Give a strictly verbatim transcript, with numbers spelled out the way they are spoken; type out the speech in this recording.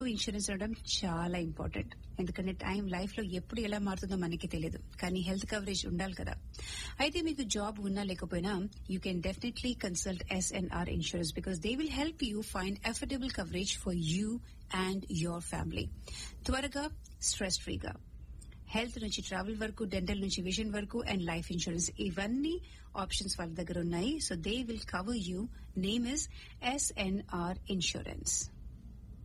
Insurance ఉండడం చాలా important. ఎందుకంటే టైం లైఫ్ లో ఎప్పుడు ఎలా మారుతుందో మనకి తెలియదు, కానీ హెల్త్ కవరేజ్ ఉండాలి కదా. అయితే మీకు జాబ్ ఉన్నా లేకపోయినా you can definitely consult SNR insurance because they will help you find affordable coverage for you and your family. త్వరగా, స్ట్రెస్ ఫ్రీగా హెల్త్ నుంచి ట్రావెల్ వరకు, డెంటల్ నుంచి విజన్ వరకు అండ్ లైఫ్ ఇన్సూరెన్స్, ఇవన్నీ ఆప్షన్స్ వాళ్ళ దగ్గర ఉన్నాయి. So they will cover you. Name is SNR insurance.